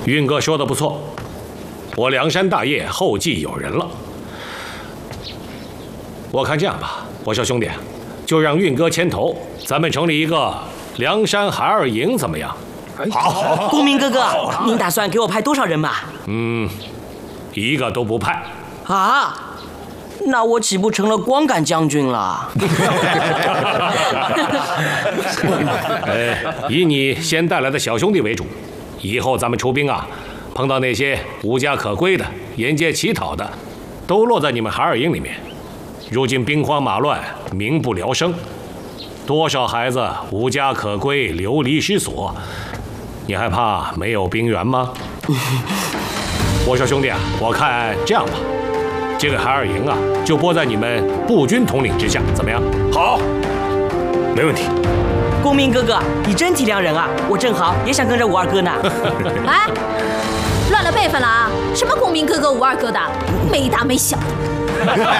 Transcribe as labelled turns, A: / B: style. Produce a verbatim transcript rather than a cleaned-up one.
A: 运哥说的不错，我梁山大业后继有人了。我看这样吧，我说兄弟，就让运哥牵头，咱们成立一个梁山孩儿营，怎么样？
B: 好，好，
C: 公明哥哥，您打算给我派多少人马？
A: 嗯，一个都不派。
C: 啊？那我岂不成了光杆将军了？
A: 呃，以你先带来的小兄弟为主，以后咱们出兵啊，碰到那些无家可归的、沿街乞讨的，都落在你们孩儿营里面。如今兵荒马乱，民不聊生，多少孩子无家可归、流离失所，你还怕没有兵源吗？我说兄弟啊，我看这样吧。这个孩儿营啊，就拨在你们步军统领之下，怎么样？
B: 好，没问题。
C: 公明哥哥，你真体谅人啊！我正好也想跟着五二哥呢。
D: 哎，乱了辈分了啊！什么公明哥哥、五二哥的，没大没小的。